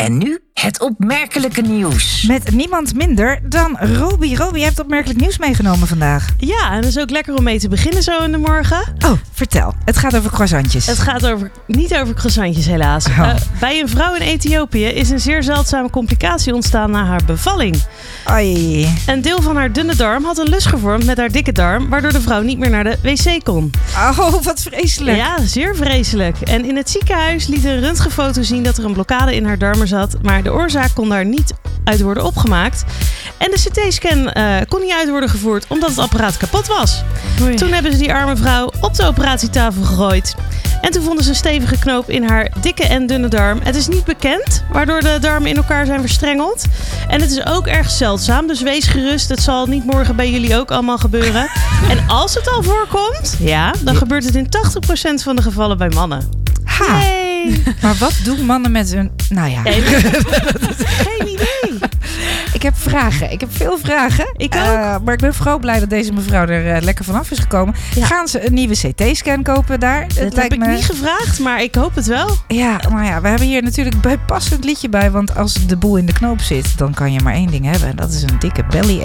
En nu het opmerkelijke nieuws. Met niemand minder dan Roby. Roby, je hebt opmerkelijk nieuws meegenomen vandaag. Ja, en dat is ook lekker om mee te beginnen zo in de morgen. Oh, vertel. Het gaat over croissantjes. Het gaat niet over croissantjes helaas. Oh. Bij een vrouw in Ethiopië is een zeer zeldzame complicatie ontstaan na haar bevalling. Oei. Een deel van haar dunne darm had een lus gevormd met haar dikke darm, waardoor de vrouw niet meer naar de wc kon. Oh, wat vreselijk. Ja, zeer vreselijk. En in het ziekenhuis liet een röntgenfoto zien dat er een blokkade in haar darmen zat, maar de oorzaak kon daar niet uit worden opgemaakt. En de CT-scan kon niet uit worden gevoerd omdat het apparaat kapot was. Oei. Toen hebben ze die arme vrouw op de operatietafel gegooid. En toen vonden ze een stevige knoop in haar dikke en dunne darm. Het is niet bekend waardoor de darmen in elkaar zijn verstrengeld. En het is ook erg zeldzaam, dus wees gerust. Het zal niet morgen bij jullie ook allemaal gebeuren. En als het al voorkomt, dan gebeurt het in 80% van de gevallen bij mannen. Ha. Yay. Maar wat doen mannen met hun... Nou ja. Geen idee. Ik heb vragen. Ik heb veel vragen. Ik ook. Maar ik ben vooral blij dat deze mevrouw er lekker vanaf is gekomen. Ja. Gaan ze een nieuwe CT-scan kopen daar? Dat heb ik niet gevraagd, maar ik hoop het wel. Ja, maar ja, we hebben hier natuurlijk bijpassend liedje bij. Want als de boel in de knoop zit, dan kan je maar één ding hebben. En dat is een dikke belly.